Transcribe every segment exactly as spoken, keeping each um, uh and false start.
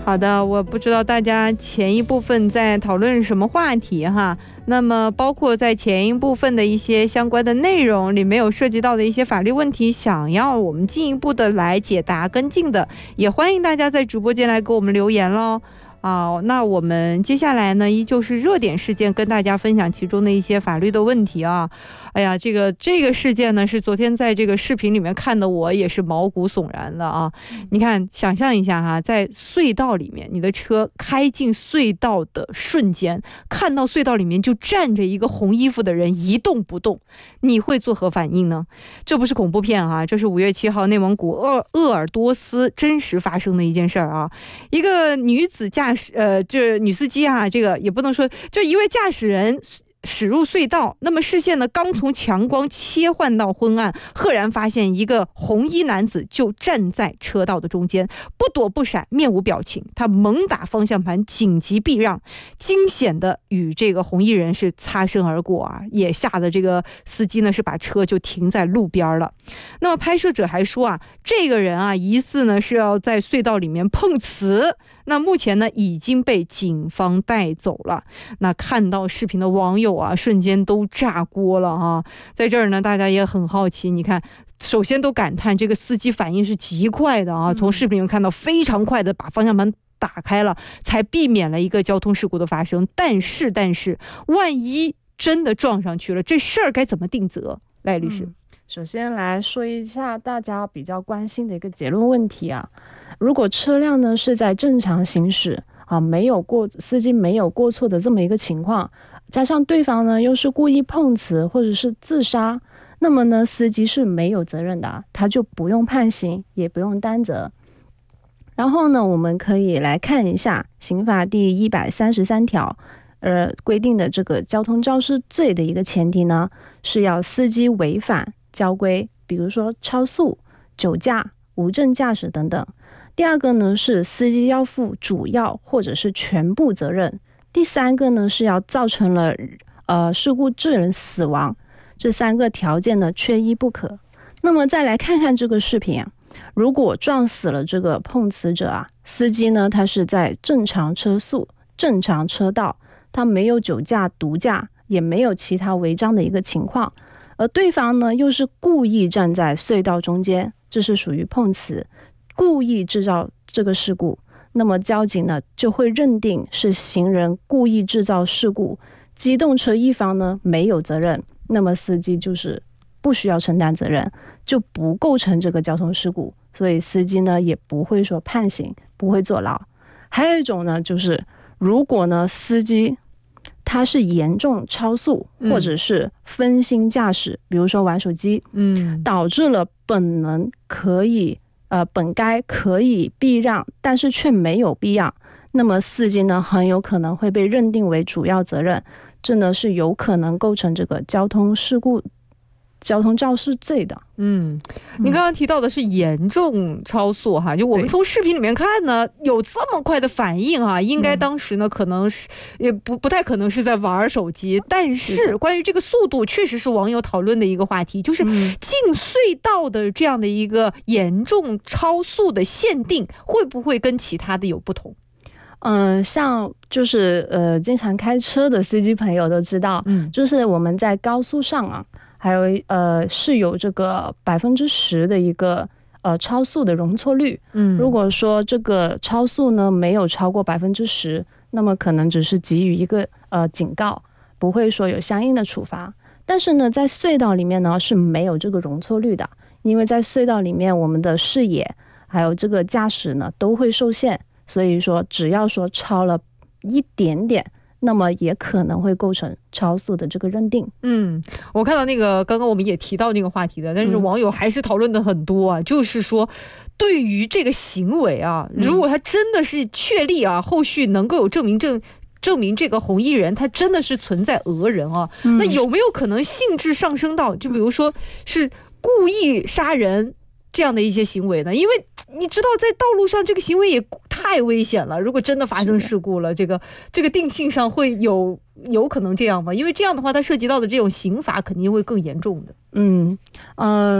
好的，我不知道大家前一部分在讨论什么话题哈，那么包括在前一部分的一些相关的内容里面有涉及到的一些法律问题，想要我们进一步的来解答跟进的，也欢迎大家在直播间来给我们留言咯。啊，那我们接下来呢，依旧是热点事件，跟大家分享其中的一些法律的问题啊。哎呀，这个这个事件呢，是昨天在这个视频里面看的，我也是毛骨悚然的啊。你看，想象一下哈，在隧道里面，你的车开进隧道的瞬间，看到隧道里面就站着一个红衣服的人一动不动，你会作何反应呢？这不是恐怖片啊，这是五月七号内蒙古鄂鄂尔多斯真实发生的一件事儿啊。一个女子驾驶，呃，这女司机啊，这个也不能说，就一位驾驶人驶入隧道，那么视线呢刚从强光切换到昏暗，赫然发现一个红衣男子就站在车道的中间，不躲不闪，面无表情，他猛打方向盘，紧急避让，惊险的与这个红衣人是擦身而过啊，也吓得这个司机呢是把车就停在路边了。那么拍摄者还说啊，这个人啊疑似呢是要在隧道里面碰瓷，那目前呢已经被警方带走了。那看到视频的网友啊瞬间都炸锅了啊。在这儿呢大家也很好奇，你看首先都感叹这个司机反应是极快的啊，从视频里面看到非常快的把方向盘打开了，才避免了一个交通事故的发生。但是但是万一真的撞上去了，这事儿该怎么定责？赖律师、嗯、 首先来说一下大家比较关心的一个结论问题啊。如果车辆呢是在正常行驶啊，没有过司机没有过错的这么一个情况，加上对方呢又是故意碰瓷或者是自杀，那么呢司机是没有责任的，他就不用判刑，也不用担责。然后呢我们可以来看一下刑法第一百三十三条呃规定的这个交通肇事罪的一个前提呢，是要司机违反交规，比如说超速、酒驾、无证驾驶等等。第二个呢是司机要负主要或者是全部责任。第三个呢是要造成了呃事故致人死亡，这三个条件呢缺一不可。那么再来看看这个视频啊，如果撞死了这个碰瓷者啊，司机呢他是在正常车速、正常车道，他没有酒驾、毒驾，也没有其他违章的一个情况，而对方呢又是故意站在隧道中间，这是属于碰瓷，故意制造这个事故，那么交警呢就会认定是行人故意制造事故，机动车一方呢没有责任，那么司机就是不需要承担责任，就不构成这个交通事故，所以司机呢也不会说判刑，不会坐牢。还有一种呢就是如果呢司机他是严重超速或者是分心驾驶、嗯、比如说玩手机、嗯、导致了本能可以呃，本该可以避让，但是却没有避让，那么司机呢很有可能会被认定为主要责任，这呢是有可能构成这个交通事故、交通肇事罪的。 嗯，您刚刚提到的是严重超速哈，就我们从视频里面看呢，有这么快的反应哈，应该当时呢可能是也不不太可能是在玩手机，但是关于这个速度确实是网友讨论的一个话题，就是进隧道的这样的一个严重超速的限定会不会跟其他的有不同？ 嗯、呃，像就是呃经常开车的司机朋友都知道，嗯，就是我们在高速上啊，还有呃是有这个百分之十的一个呃超速的容错率。嗯，如果说这个超速呢没有超过百分之十，那么可能只是给予一个呃警告，不会说有相应的处罚。但是呢，在隧道里面呢是没有这个容错率的，因为在隧道里面我们的视野还有这个驾驶呢都会受限，所以说只要说超了一点点，那么也可能会构成超速的这个认定。 嗯，我看到那个刚刚我们也提到那个话题的，但是网友还是讨论的很多啊、嗯、就是说对于这个行为啊，如果他真的是确立啊、嗯、后续能够有证明证证明这个红衣人他真的是存在讹人啊、嗯、那有没有可能性质上升到就比如说是故意杀人这样的一些行为呢？因为你知道在道路上这个行为也太危险了，如果真的发生事故了，这个这个定性上会有有可能这样吗？因为这样的话它涉及到的这种刑罚肯定会更严重的。 嗯呃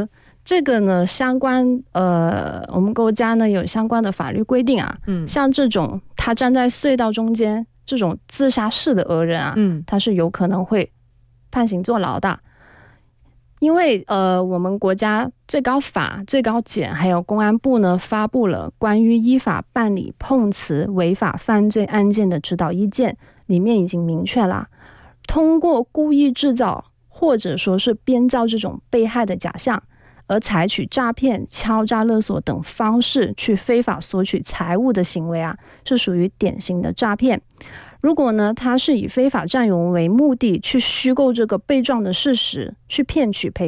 这个呢，相关呃，我们国家呢有相关的法律规定啊，嗯，像这种他站在隧道中间这种自杀式的讹人啊，嗯，他是有可能会判刑坐牢的。因为呃，我们国家最高法、最高检还有公安部呢，发布了关于依法办理碰瓷违法犯罪案件的指导意见，里面已经明确了，通过故意制造或者说是编造这种被害的假象，而采取诈骗、敲诈勒索等方式去非法索取财物的行为啊，是属于典型的诈骗。如果呢，他是以非法占有为目的去虚构这个被状的事实，去骗取赔